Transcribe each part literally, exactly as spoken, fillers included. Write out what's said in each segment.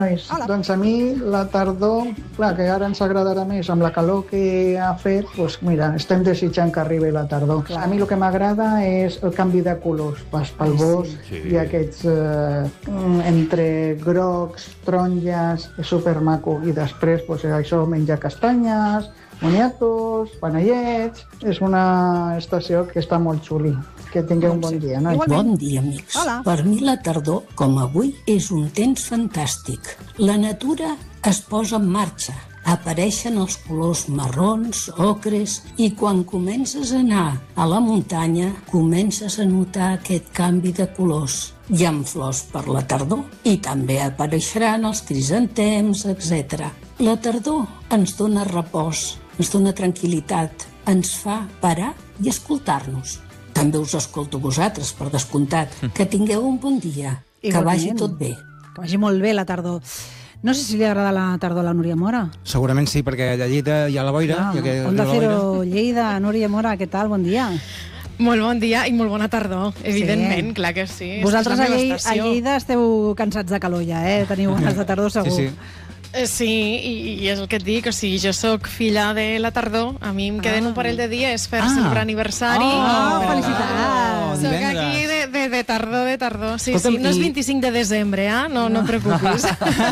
Hola. Doncs a mi la tardor, clar, que ara ens agradarà més amb la calor que ha fet, doncs mira, estem desitjant que arribi la tardor. A mi el que m'agrada és el canvi de colors, vas pel bosc sí. i aquests eh, entre grocs, taronges, és supermaco. I després, doncs, això, menjar castanyes, moniatos, panellets. És una estació que està molt xuli. Que tingueu un bon dia, no? Bon dia, amics. Hola. Per mi la tardor, com avui, és un temps fantàstic. La natura es posa en marxa. Apareixen els colors marrons, ocres, i quan comences a anar a la muntanya, comences a notar aquest canvi de colors. Hi ha flors per la tardor i també apareixeran els crisantems, etcètera. La tardor ens dona repòs, ens dona tranquil·litat, ens fa parar i escoltar-nos. També us escolto vosaltres, per descomptat. Que tingueu un bon dia, que vagi tot bé. Que vagi molt bé la tardor. No sé si li agrada la tardor a la Núria Mora. Segurament sí, perquè allà Lleida hi ha la boira. Ah, hi ha Onda Cero Lleida, Núria Mora, què tal? Bon dia. Molt bon dia i molt bona tardor, evidentment, sí. Clar que sí. Vosaltres a Lleida, a Lleida esteu cansats de calor ja, eh? Teniu ganes de tardor segur. Sí, sí. Sí, i, i és el que et dic, o sigui, jo sóc filla de la tardor, a mi em queden ah. un parell de dies per ah. celebrar aniversari. Oh, oh felicitats! Soc aquí de, de, de tardor, de tardor. Sí, Escolta'm, sí, no és i... vint-i-cinc de desembre, eh? No, no, no et preocupis.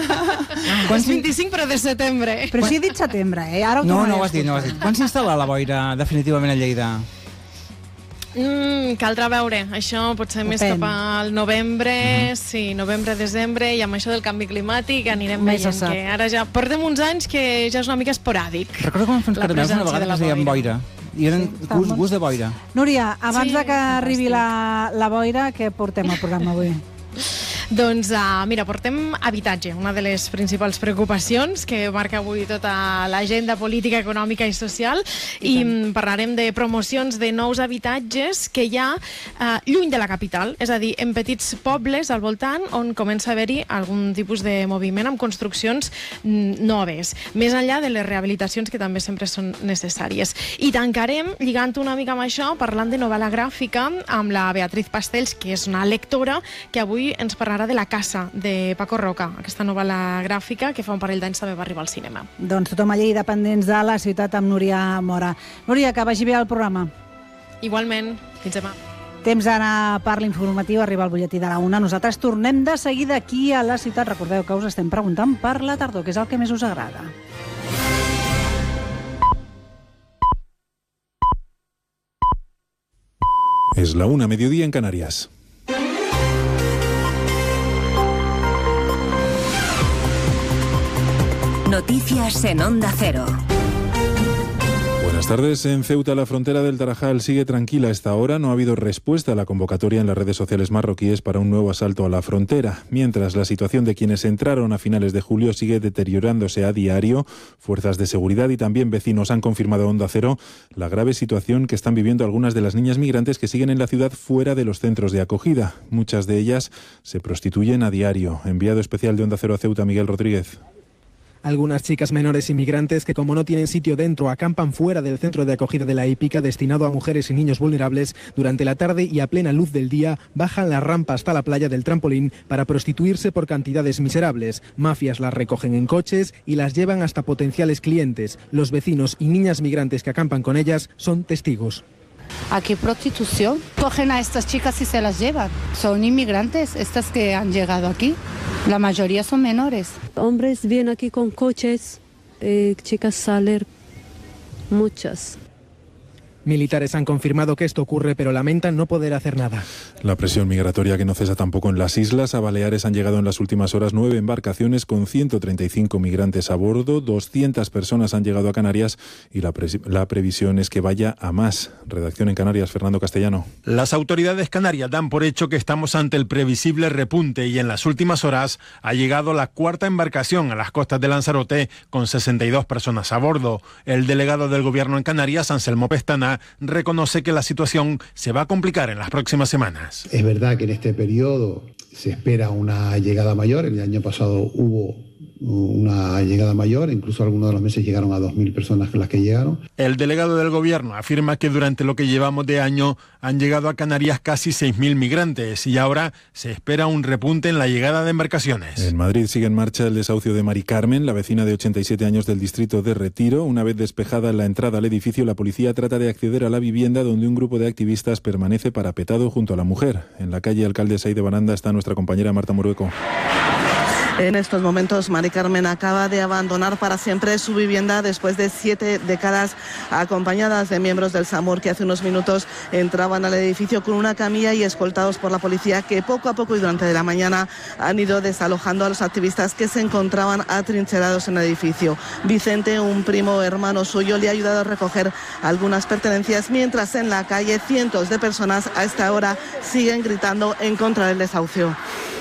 És vint-i-cinc però de setembre. Però si he dit setembre, eh? Ara ho no, no ho has dit, no ho has dit. Quan s'instal·la la boira definitivament a Lleida? Mm, caldrà veure, això potser Depèn. més cap al novembre, uh -huh. sí, novembre, desembre, i amb això del canvi climàtic anirem més veient que ara ja portem uns anys que ja és una mica esporàdic. Recordo quan fa uns caramels una vegada que es deien boira, i eren sí, gust, gust de boira. Núria, abans sí, de que arribi la, la boira, què portem al programa avui? Doncs, uh, mira, portem habitatge, una de les principals preocupacions que marca avui tota l'agenda política, econòmica i social, i, i parlarem de promocions de nous habitatges que hi ha uh, lluny de la capital, és a dir, en petits pobles al voltant on comença a haver-hi algun tipus de moviment amb construccions noves, més enllà de les rehabilitacions que també sempre són necessàries. I tancarem, lligant una mica amb això, parlant de novel·la gràfica amb la Beatriz Pastells, que és una lectora que avui ens parlarà de La casa, de Paco Roca, aquesta novel·la gràfica que fa un parell d'anys també va arribar al cinema. Doncs tothom a Lleida pendents de la ciutat amb Núria Mora. Núria, que vagi bé el programa. Igualment, fins demà. Temps ara per l'informatiu, arriba el butlletí de la una. Nosaltres tornem de seguida aquí a la ciutat. Recordeu que us estem preguntant per la tardor, que és el que més us agrada. Es la una, mediodía en Canarias. Noticias en Onda Cero. Buenas tardes. En Ceuta, la frontera del Tarajal sigue tranquila a esta hora. No ha habido respuesta a la convocatoria en las redes sociales marroquíes para un nuevo asalto a la frontera. Mientras, la situación de quienes entraron a finales de julio sigue deteriorándose a diario. Fuerzas de seguridad y también vecinos han confirmado a Onda Cero la grave situación que están viviendo algunas de las niñas migrantes que siguen en la ciudad fuera de los centros de acogida. Muchas de ellas se prostituyen a diario. Enviado especial de Onda Cero a Ceuta, Miguel Rodríguez. Algunas chicas menores inmigrantes que, como no tienen sitio dentro, acampan fuera del centro de acogida de la Hípica destinado a mujeres y niños vulnerables. Durante la tarde y a plena luz del día bajan la rampa hasta la playa del Trampolín para prostituirse por cantidades miserables. Mafias las recogen en coches y las llevan hasta potenciales clientes. Los vecinos y niñas migrantes que acampan con ellas son testigos. Aquí prostitución. Cogen a estas chicas y se las llevan. Son inmigrantes, estas que han llegado aquí. La mayoría son menores. Hombres vienen aquí con coches, eh, chicas salen, muchas. Militares han confirmado que esto ocurre, pero lamentan no poder hacer nada. La presión migratoria que no cesa tampoco en las islas. A Baleares han llegado en las últimas horas nueve embarcaciones con ciento treinta y cinco migrantes a bordo. doscientas personas han llegado a Canarias y la, pre la previsión es que vaya a más. Redacción en Canarias, Fernando Castellano. Las autoridades canarias dan por hecho que estamos ante el previsible repunte y en las últimas horas ha llegado la cuarta embarcación a las costas de Lanzarote con sesenta y dos personas a bordo. El delegado del gobierno en Canarias, Anselmo Pestana, reconoce que la situación se va a complicar en las próximas semanas. Es verdad que en este periodo se espera una llegada mayor. El año pasado hubo una llegada mayor, incluso algunos de los meses llegaron a dos mil personas las que llegaron. El delegado del gobierno afirma que durante lo que llevamos de año han llegado a Canarias casi seis mil migrantes y ahora se espera un repunte en la llegada de embarcaciones. En Madrid sigue en marcha el desahucio de Mari Carmen, la vecina de ochenta y siete años del distrito de Retiro. Una vez despejada la entrada al edificio, la policía trata de acceder a la vivienda donde un grupo de activistas permanece parapetado junto a la mujer. En la calle Alcalde Saiz de Baranda está nuestra compañera Marta Morueco. En estos momentos, Mari Carmen acaba de abandonar para siempre su vivienda después de siete décadas, acompañadas de miembros del SAMUR que hace unos minutos entraban al edificio con una camilla y escoltados por la policía, que poco a poco y durante la mañana han ido desalojando a los activistas que se encontraban atrincherados en el edificio. Vicente, un primo hermano suyo, le ha ayudado a recoger algunas pertenencias, mientras en la calle cientos de personas a esta hora siguen gritando en contra del desahucio.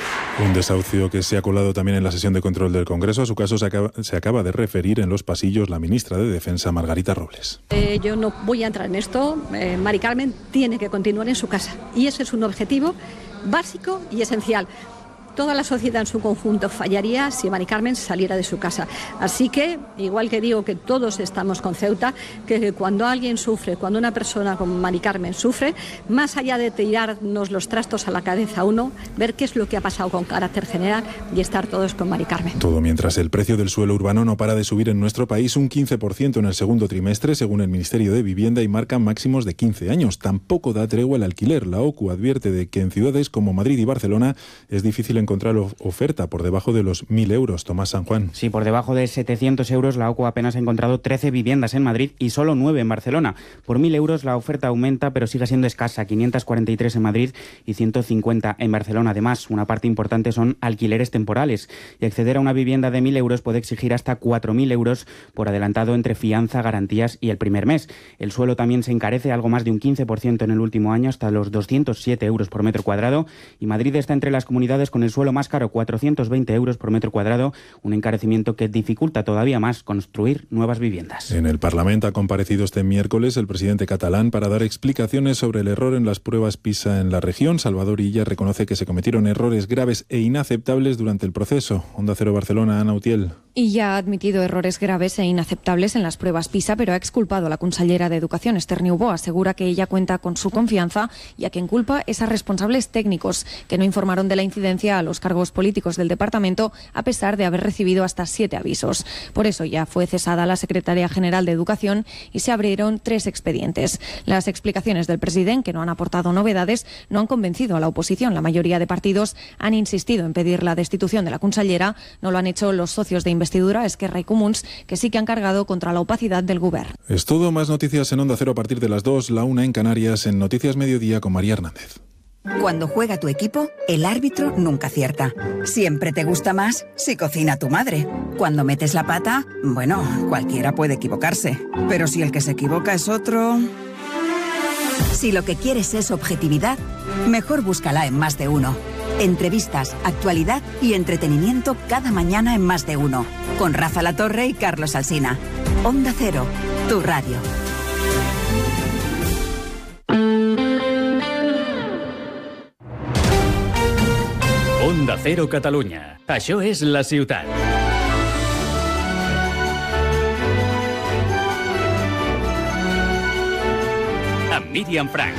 Un desahucio que se ha colado también en la sesión de control del Congreso. A su caso se acaba, se acaba de referir en los pasillos la ministra de Defensa, Margarita Robles. Eh, yo no voy a entrar en esto. Eh, Mari Carmen tiene que continuar en su casa. Y ese es un objetivo básico y esencial. Toda la sociedad en su conjunto fallaría si Mari Carmen saliera de su casa. Así que, igual que digo que todos estamos con Ceuta, que cuando alguien sufre, cuando una persona como Mari Carmen sufre, más allá de tirarnos los trastos a la cabeza uno, ver qué es lo que ha pasado con carácter general y estar todos con Mari Carmen. Todo mientras el precio del suelo urbano no para de subir en nuestro país un quince por ciento en el segundo trimestre, según el Ministerio de Vivienda, y marca máximos de quince años. Tampoco da tregua el alquiler. La OCU advierte de que en ciudades como Madrid y Barcelona es difícil encontrar oferta por debajo de los mil euros. Tomás San Juan. Sí, por debajo de setecientos euros la OCU apenas ha encontrado trece viviendas en Madrid y solo nueve en Barcelona. Por mil euros la oferta aumenta, pero sigue siendo escasa. quinientas cuarenta y tres en Madrid y ciento cincuenta en Barcelona. Además, una parte importante son alquileres temporales. Y acceder a una vivienda de mil euros puede exigir hasta cuatro mil euros por adelantado entre fianza, garantías y el primer mes. El suelo también se encarece algo más de un quince por ciento en el último año, hasta los doscientos siete euros por metro cuadrado. Y Madrid está entre las comunidades con el suelo más caro, cuatrocientos veinte euros por metro cuadrado, un encarecimiento que dificulta todavía más construir nuevas viviendas. En el Parlamento ha comparecido este miércoles el presidente catalán para dar explicaciones sobre el error en las pruebas PISA en la región. Salvador Illa reconoce que se cometieron errores graves e inaceptables durante el proceso. Onda Cero Barcelona, Ana Utiel. Illa ha admitido errores graves e inaceptables en las pruebas PISA, pero ha exculpado a la consellera de Educación, Esther Niubó. Asegura que ella cuenta con su confianza y a quien culpa es a responsables técnicos que no informaron de la incidencia a los cargos políticos del departamento, a pesar de haber recibido hasta siete avisos. Por eso ya fue cesada la secretaria general de Educación y se abrieron tres expedientes. Las explicaciones del presidente, que no han aportado novedades, no han convencido a la oposición. La mayoría de partidos han insistido en pedir la destitución de la consellera. No lo han hecho los socios de investidura, Esquerra y Comuns, que sí que han cargado contra la opacidad del Govern. Es todo. Más noticias en Onda Cero a partir de las dos, la una en Canarias, en Noticias Mediodía con María Hernández. Cuando juega tu equipo, el árbitro nunca acierta. Siempre te gusta más si cocina tu madre. Cuando metes la pata, bueno, cualquiera puede equivocarse. Pero si el que se equivoca es otro... Si lo que quieres es objetividad, mejor búscala en Más de Uno. Entrevistas, actualidad y entretenimiento cada mañana en Más de Uno. Con Rafa Latorre y Carlos Alsina. Onda Cero, tu radio. Onda Cero Catalunya. Això és La Ciutat. Amb Míriam Frank.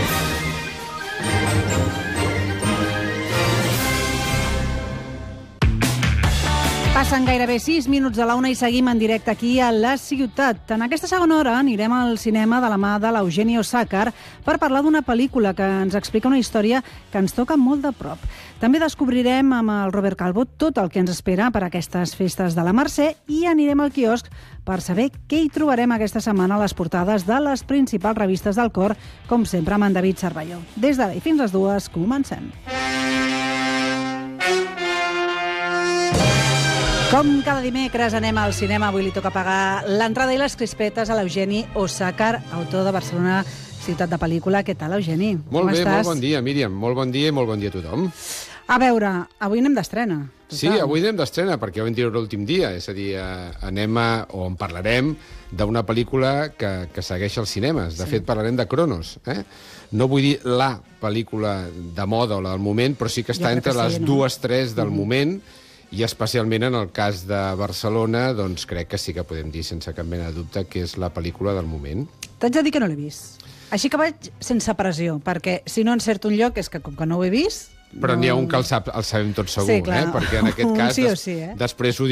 Passen gairebé sis minuts de la una i seguim en directe aquí a La Ciutat. En aquesta segona hora anirem al cinema de la mà de l'Eugeni Osàcar per parlar d'una pel·lícula que ens explica una història que ens toca molt de prop. També descobrirem amb el Robert Calvo tot el que ens espera per aquestes festes de la Mercè i anirem al quiosc per saber què hi trobarem aquesta setmana a les portades de les principals revistes del cor, com sempre amb en David Cervelló. Des d'ara i fins les dues, comencem. Com cada dimecres anem al cinema, avui li toca pagar l'entrada i les crispetes a l'Eugeni Osàcar, autor de Barcelona, ciutat de pel·lícula. Què tal, Eugeni? Molt bé, molt bon dia, Míriam. Molt bon dia i molt bon dia a tothom. A veure, avui anem d'estrena. Sí, avui anem d'estrena, perquè ho vam dir l'últim dia. És a dir, anem a, o en parlarem d'una pel·lícula que, que segueix als cinemes. De sí. fet, parlarem de Cronos. Eh? No vull dir la pel·lícula de moda o la del moment, però sí que està entre sí, les no? dues, tres del mm. moment. i especialment en el cas de Barcelona, doncs crec que sí que podem dir sense cap mena de dubte que és la pel·lícula del moment. T'haig de dir que no l'he vist. Així que vaig sense pressió, perquè si no encerto un lloc és que com que no ho he vist... Però no... n'hi ha un que el, sap, el sabem tots segur, sí, clar. eh? Perquè en aquest cas sí o sí, eh? després ho